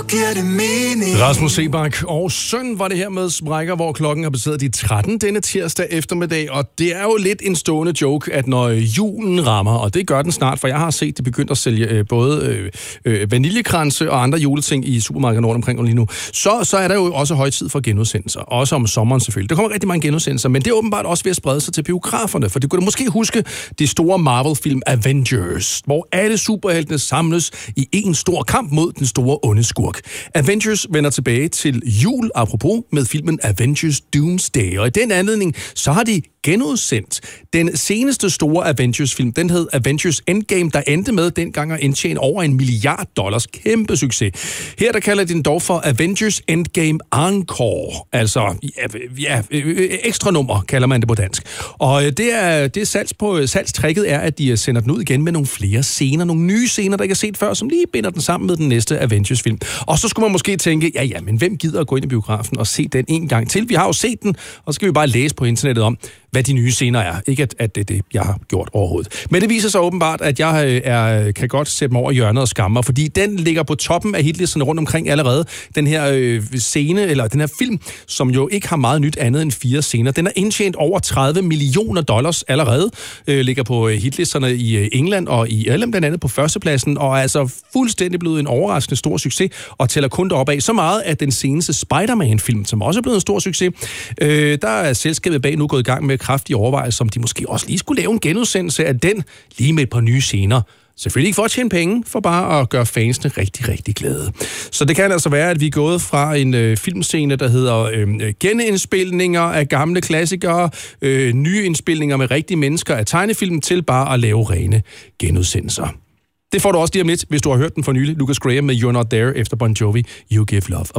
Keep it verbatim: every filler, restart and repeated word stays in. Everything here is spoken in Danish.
Giver det mening? Rasmus Seebach og søn var det her med Sprækker, hvor klokken har passeret de tretten denne tirsdag eftermiddag, og det er jo lidt en stående joke, at når julen rammer, og det gør den snart, for jeg har set, det begyndt at sælge øh, både øh, øh, vaniljekranse og andre juleting i supermarkeder rundt omkring lige nu, så, så er der jo også højtid for genudsendelser, også om sommeren selvfølgelig. Der kommer rigtig mange genudsendelser, men det er åbenbart også ved at sprede sig til biograferne, for det kunne du måske huske de store Marvel-film Avengers, hvor alle superheltene samles i en stor kamp mod den store onde skurk. Avengers vender tilbage til jul, apropos med filmen Avengers Doomsday, og i den anledning, så har de genudsendt den seneste store Avengers-film. Den hed Avengers Endgame, der endte med dengang at indtjene over en milliard dollars. Kæmpe succes. Her der kalder de den dog for Avengers Endgame Encore. Altså, ja, ja ekstra nummer kalder man det på dansk. Og det er, det er salgs på, salgstrækket er, at de sender den ud igen med nogle flere scener, nogle nye scener, der ikke er set før, som lige binder den sammen med den næste Avengers-film. Og så skulle man måske tænke, ja ja, men hvem gider at gå ind i biografen og se den en gang til? Vi har jo set den, og så skal vi bare læse på internettet om, hvad de nye scener er. Ikke at, at det er det, jeg har gjort overhovedet. Men det viser sig åbenbart, at jeg er, kan godt sætte mig over hjørnet og skamme mig, fordi den ligger på toppen af hitlisterne rundt omkring allerede. Den her øh, scene, eller den her film, som jo ikke har meget nyt andet end fire scener. Den er indtjent over tredive millioner dollars allerede. Øh, ligger på hitlisterne i England og i Irland blandt andet på førstepladsen, og er altså fuldstændig blevet en overraskende stor succes, og tæller kun deroppe af. Så meget, at den seneste Spider-Man-film, som også er blevet en stor succes, øh, der er selskabet bag nu gået i gang med kraftige overvejelser, om de måske også lige skulle lave en genudsendelse af den, lige med et par nye scener. Selvfølgelig ikke for at tjene penge, for bare at gøre fansene rigtig, rigtig glade. Så det kan altså være, at vi er gået fra en øh, filmscene, der hedder øh, genindspilninger af gamle klassikere, øh, nye indspilninger med rigtige mennesker af tegnefilm, til bare at lave rene genudsendelser. Det får du også lige om lidt, hvis du har hørt den for nylig. Lucas Graham med You're Not There efter Bon Jovi, You Give Love a